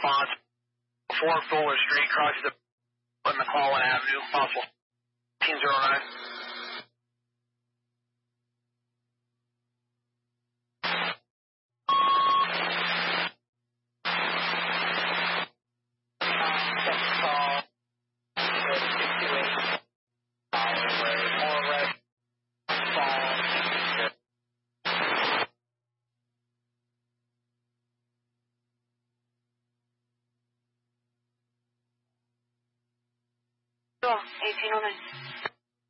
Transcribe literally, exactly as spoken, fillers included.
response. four Fuller Street, crosses the on McClellan Avenue, possible fifteen oh nine. eighteen oh nine.